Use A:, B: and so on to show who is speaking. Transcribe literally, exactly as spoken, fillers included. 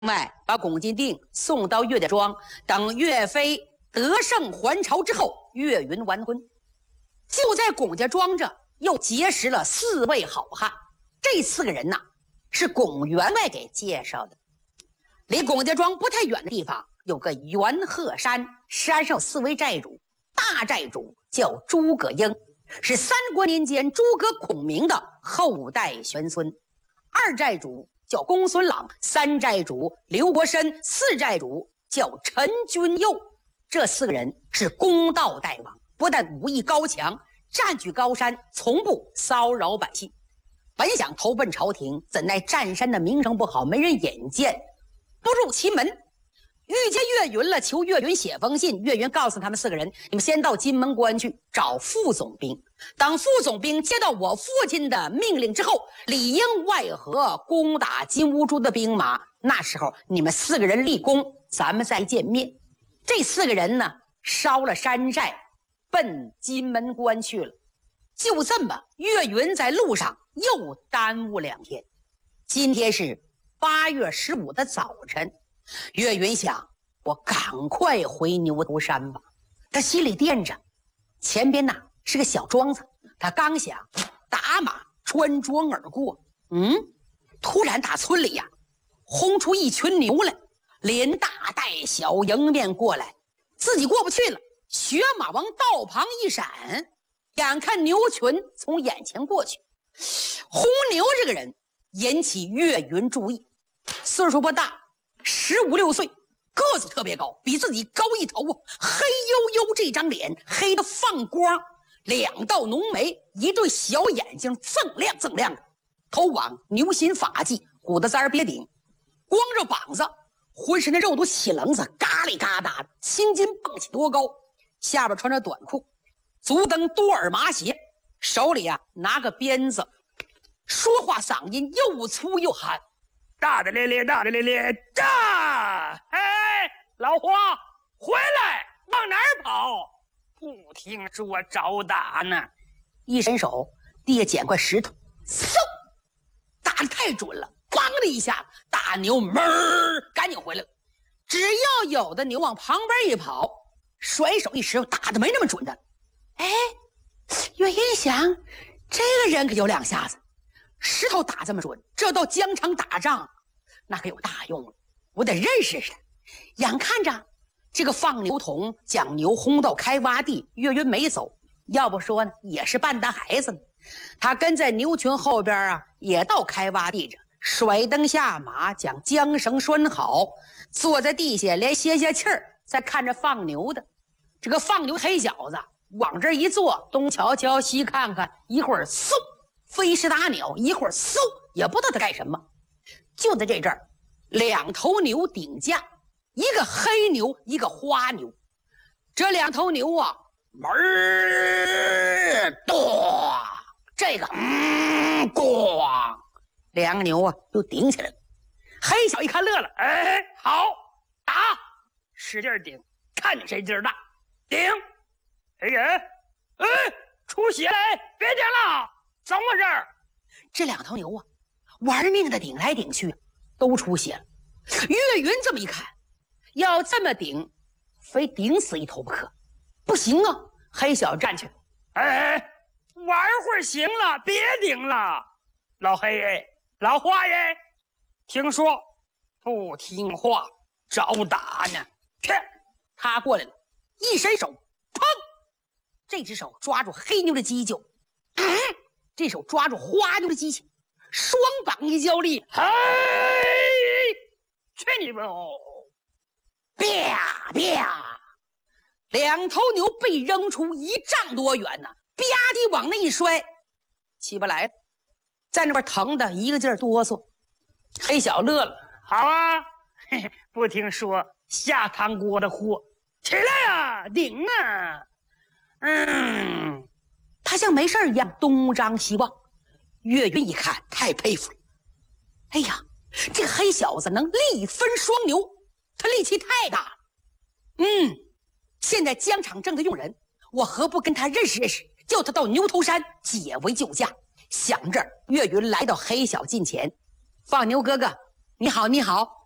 A: 外把龚金定送到岳家庄，等岳飞得胜还朝之后，岳云完婚。就在龚家庄这又结识了四位好汉，这四个人呢是龚员外给介绍的。离龚家庄不太远的地方有个元鹤山，山上有四位寨主，大寨主叫诸葛英，是三国年间诸葛孔明的后代玄孙。二寨主叫公孙朗，三寨主刘国深，四寨主叫陈君佑。这四个人是公道大王，不但武艺高强，占据高山，从不骚扰百姓。本想投奔朝廷，怎奈占山的名声不好，没人引荐，不入其门。遇见岳云了，求岳云写封信。岳云告诉他们四个人，你们先到金门关去找副总兵，当副总兵接到我父亲的命令之后，里应外合攻打金兀术的兵马，那时候你们四个人立功，咱们再见面。这四个人呢，烧了山寨，奔金门关去了。就这么，岳云在路上又耽误两天。今天是八月十五的早晨，岳云想，我赶快回牛头山吧。他心里惦着，前边呢是个小庄子，他刚想打马穿庄而过，嗯，突然打村里呀轰出一群牛来，连大带小迎面过来，自己过不去了，血马往道旁一闪，眼看牛群从眼前过去。轰牛这个人引起岳云注意，岁数不大，十五六岁，个子特别高，比自己高一头，黑黝黝这张脸黑得放光，两道浓眉，一对小眼睛锃亮锃亮的，头往牛心发髻，骨子簪别顶，光着膀子，浑身的肉都起棱子，嘎里嘎达的，青筋蹦起多高，下边穿着短裤，足蹬多尔麻鞋，手里啊拿个鞭子，说话嗓音又粗又憨，
B: 大大咧咧，大大咧咧，炸！哎，老黄，回来，往哪儿跑？不听说找打呢。
A: 一伸手，地下捡块石头，嗖，打得太准了，咣的一下，大牛门儿赶紧回来了。只要有的牛往旁边一跑，甩手一石头，打的没那么准的。哎，岳云想，这个人可有两下子，石头打这么准，这到疆场打仗那可有大用了，我得认识他。眼看着这个放牛童将牛轰到开洼地，岳云没走，要不说呢也是半大孩子呢。他跟在牛群后边啊，也到开洼地着，甩蹬下马，将缰绳拴好，坐在地下连歇歇气儿，再看着放牛的。这个放牛黑小子往这一坐，东瞧瞧西看看，一会儿嗖飞是打鸟，一会儿嗖也不知道他干什么。就在这阵儿，两头牛顶架，一个黑牛，一个花牛。这两头牛啊，门儿咣，这个嗯咣，两个牛啊都顶起来了。黑小一看乐了，
B: 哎，好，打，使劲顶，看你谁劲儿大，顶！哎呀，哎，出血了，别顶了，怎么回事？
A: 这两头牛啊，玩命的顶来顶去，都出血了。岳云这么一看，要这么顶，非顶死一头不可。不行啊，黑小站起来，
B: 哎，玩会儿行了，别顶了。老黑哎，老花耶，听说不听话找打呢。去，
A: 他过来了，一伸手，砰！这只手抓住黑牛的犄角，嗯，这手抓住花牛的犄角，双膀一交力，
B: 嘿，去你吧！
A: 啪啪，两头牛被扔出一丈多远呢，吧唧往那一摔，起不来了，在那边疼的一个劲儿哆嗦。黑小乐了，
B: 好啊，嘿嘿，不听说下汤锅的货，起来啊，顶啊！
A: 嗯，他像没事一样东张西望。岳云一看，太佩服了。哎呀，这个黑小子能力分双牛，他力气太大了。嗯，现在疆场正在用人，我何不跟他认识认识，叫他到牛头山解围救驾。想着，岳云来到黑小近前，放牛哥哥，你好，你好。